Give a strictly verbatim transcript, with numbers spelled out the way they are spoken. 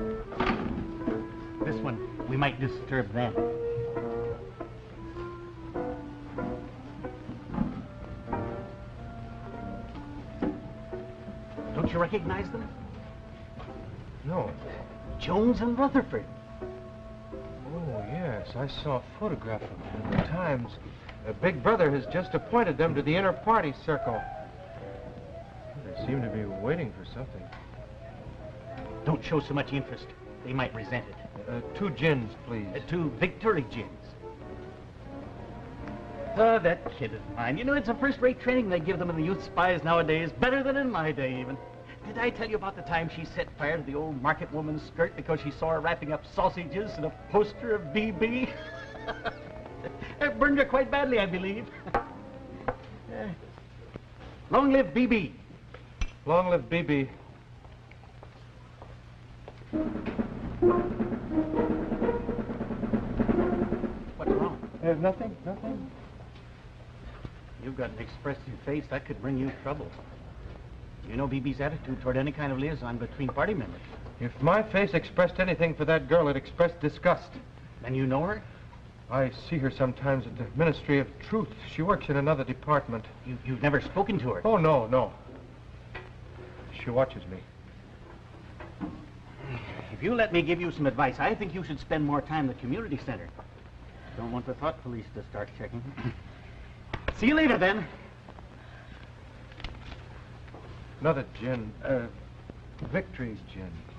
This one, we might disturb them. Don't you recognize them? No. Jones and Rutherford. Oh, yes. I saw a photograph of them in the Times. Uh, Big Brother has just appointed them to the inner party circle. They seem to be waiting for something. Don't show so much interest. They might resent it. Uh, two gins, please. Uh, two Victory gins. Oh, that kid of mine. You know, it's a first-rate training they give them in the youth spies nowadays. Better than in my day, even. Did I tell you about the time she set fire to the old market woman's skirt because she saw her wrapping up sausages and a poster of B B? It burned her quite badly, I believe. Uh, long live B B. Long live B B. What's wrong? Uh, nothing, nothing. You've got an expressive face. That could bring you trouble. You know B B's attitude toward any kind of liaison between party members. If my face expressed anything for that girl, it expressed disgust. Then you know her? I see her sometimes at the Ministry of Truth. She works in another department. You, you've never spoken to her? Oh, no, no. She watches me. If you let me give you some advice, I think you should spend more time at the community center. Don't want the thought police to start checking. See you later, then. Another gin. Uh, Victory's gin.